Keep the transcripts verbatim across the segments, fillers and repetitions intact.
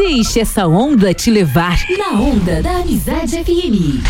Deixe essa onda te levar na onda da Amizade F M.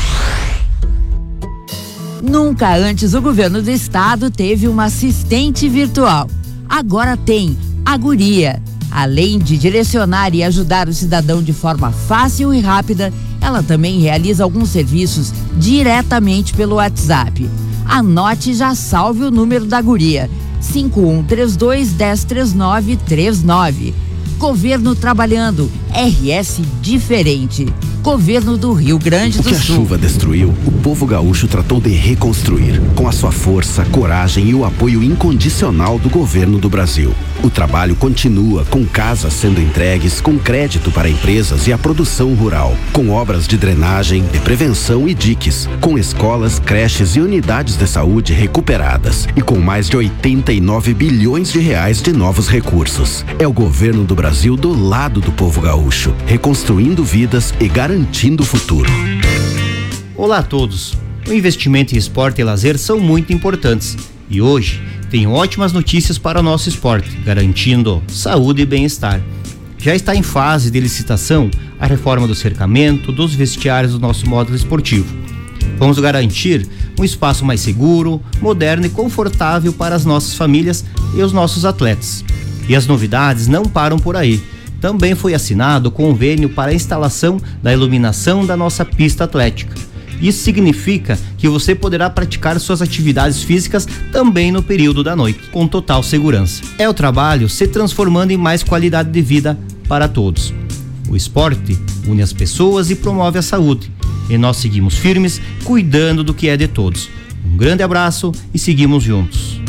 Nunca antes o governo do estado teve uma assistente virtual. Agora tem a Guria. Além de direcionar e ajudar o cidadão de forma fácil e rápida, ela também realiza alguns serviços diretamente pelo WhatsApp. Anote e já salve o número da Guria: cinco um três dois, um zero três nove três nove. Governo trabalhando, R S diferente. Governo do Rio Grande do Sul. O que a chuva destruiu, o povo gaúcho tratou de reconstruir, com a sua força, coragem e o apoio incondicional do governo do Brasil. O trabalho continua, com casas sendo entregues, com crédito para empresas e a produção rural, com obras de drenagem, de prevenção e diques, com escolas, creches e unidades de saúde recuperadas e com mais de oitenta e nove bilhões de reais de novos recursos. É o governo do Brasil do lado do povo gaúcho, reconstruindo vidas e garantindo o futuro. Olá a todos. O investimento em esporte e lazer são muito importantes e hoje tem ótimas notícias para o nosso esporte, garantindo saúde e bem-estar. Já está em fase de licitação a reforma do cercamento, dos vestiários do nosso módulo esportivo. Vamos garantir um espaço mais seguro, moderno e confortável para as nossas famílias e os nossos atletas. E as novidades não param por aí. Também foi assinado o convênio para a instalação da iluminação da nossa pista atlética. Isso significa que você poderá praticar suas atividades físicas também no período da noite, com total segurança. É o trabalho se transformando em mais qualidade de vida para todos. O esporte une as pessoas e promove a saúde. E nós seguimos firmes, cuidando do que é de todos. Um grande abraço e seguimos juntos.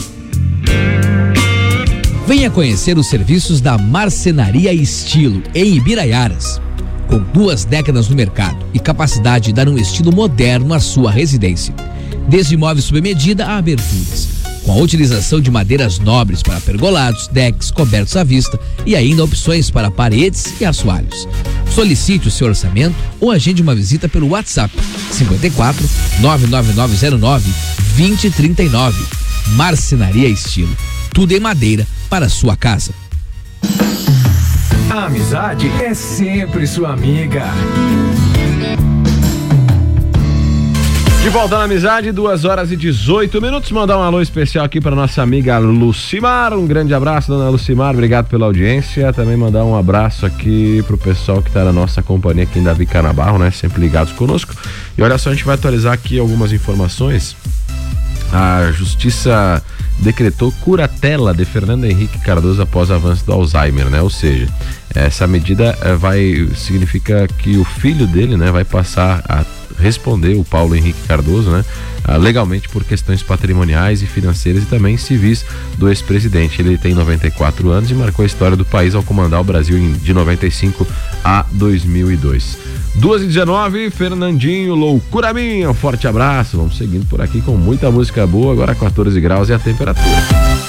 Venha conhecer os serviços da Marcenaria Estilo, em Ibiraiaras. Com duas décadas no mercado e capacidade de dar um estilo moderno à sua residência. Desde móveis sob medida a aberturas, com a utilização de madeiras nobres para pergolados, decks, cobertos à vista e ainda opções para paredes e assoalhos. Solicite o seu orçamento ou agende uma visita pelo WhatsApp cinquenta e quatro, nove nove nove zero nove, vinte trinta e nove. Marcenaria Estilo, tudo em madeira para a sua casa. A amizade é sempre sua amiga. De volta na amizade, duas horas e dezoito minutos. Mandar um alô especial aqui para nossa amiga Lucimar. Um grande abraço, dona Lucimar. Obrigado pela audiência. Também mandar um abraço aqui pro pessoal que tá na nossa companhia aqui em Davi Canabarro, né? Sempre ligados conosco. E olha só, a gente vai atualizar aqui algumas informações. A Justiça decretou curatela de Fernando Henrique Cardoso após avanço do Alzheimer, né? Ou seja, essa medida vai significa que o filho dele, né, vai passar a responder, o Paulo Henrique Cardoso, né, legalmente por questões patrimoniais e financeiras e também civis do ex-presidente. Ele tem noventa e quatro anos e marcou a história do país ao comandar o Brasil em, de noventa e cinco a dois mil e dois. duas e dezenove, Fernandinho, loucura minha, um forte abraço. Vamos seguindo por aqui com muita música boa, agora quatorze graus e a temperatura.